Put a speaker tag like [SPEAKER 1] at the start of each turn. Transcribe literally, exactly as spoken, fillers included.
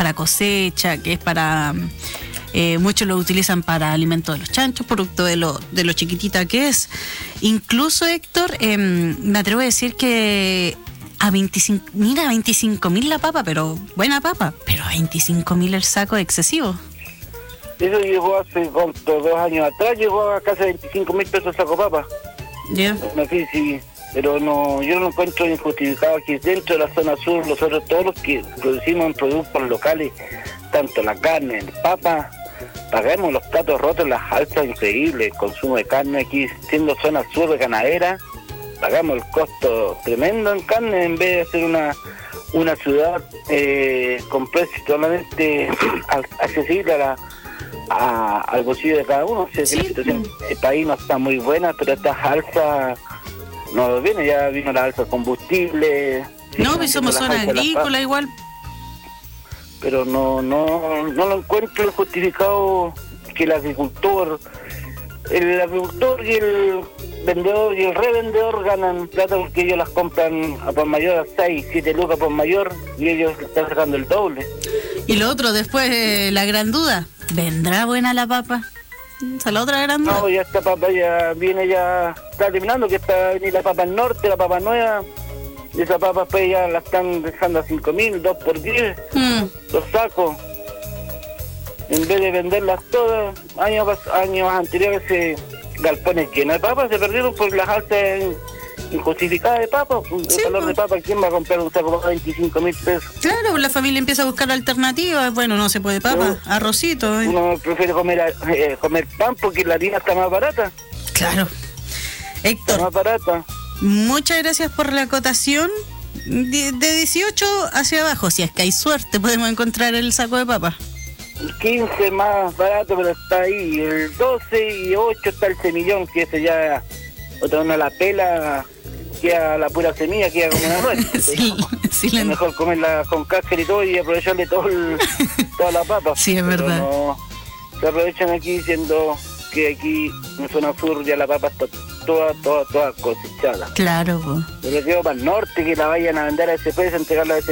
[SPEAKER 1] para cosecha, que es para... Eh, muchos lo utilizan para alimento de los chanchos, producto de lo, de lo chiquitita que es. Incluso, Héctor, eh, me atrevo a decir que a veinticinco, mira, veinticinco mil la papa, pero buena papa, pero a veinticinco mil el saco es excesivo.
[SPEAKER 2] Eso llegó hace ¿cuánto? dos años atrás, llegó a casi veinticinco mil pesos el saco papa.
[SPEAKER 1] Ya. Yeah.
[SPEAKER 2] No sé si, pero no, yo no lo encuentro injustificado aquí dentro de la zona sur. Nosotros todos los que producimos en productos locales, tanto la carne, el papa, pagamos los platos rotos, las alzas increíbles, el consumo de carne aquí, siendo zona sur de ganadera, pagamos el costo tremendo en carne en vez de hacer una una ciudad eh, con precios totalmente accesible a la, a, al bolsillo de cada uno. O sea, sí. Que la situación el país no está muy buena, pero estas alzas no viene, ya vino la alza de combustible.
[SPEAKER 1] No, sí, pues somos zona agrícola igual.
[SPEAKER 2] Pero no no no lo encuentro justificado que el agricultor, el agricultor y el vendedor y el revendedor ganan plata porque ellos las compran a por mayor a seis, siete lucas por mayor y ellos están sacando el doble.
[SPEAKER 1] Y lo otro, después eh, la gran duda, ¿vendrá buena la papa? ¿Esa es la otra gran duda?
[SPEAKER 2] No, ya esta papa ya viene, ya está terminando, que está ni la papa norte, la papa nueva. Y esas papas pues ya la están dejando a cinco mil, dos por diez, mm. los sacos. En vez de venderlas todas, años años anteriores, se galpones llenos de papas se perdieron por las altas injustificadas de papas. Sí, el valor pues. de papas, ¿quién va a comprar un saco de veinticinco mil pesos?
[SPEAKER 1] Claro, la familia empieza a buscar alternativas. Bueno, no se puede papa, no. arrocito. ¿eh?
[SPEAKER 2] Uno prefiere comer eh, comer pan porque la harina está más barata.
[SPEAKER 1] Claro. Héctor.
[SPEAKER 2] Está más barata.
[SPEAKER 1] Muchas gracias por la acotación. De, de dieciocho hacia abajo, si es que hay suerte, podemos encontrar el saco de papas.
[SPEAKER 2] quince más barato, pero está ahí. El doce y ocho está el semillón, que ese ya, otra una la pela, queda la pura semilla, queda como una nuez.
[SPEAKER 1] sí, sí,
[SPEAKER 2] es la... mejor comerla con cáscara y todo y aprovecharle todo el, toda la papa.
[SPEAKER 1] Sí, es
[SPEAKER 2] pero
[SPEAKER 1] verdad.
[SPEAKER 2] No, se aprovechan aquí diciendo que aquí en zona sur ya la papa está toda, toda, toda cosechada.
[SPEAKER 1] Claro, pues.
[SPEAKER 2] Pero quedo para el norte, que la vayan a vender a ese precio, entregarla a ese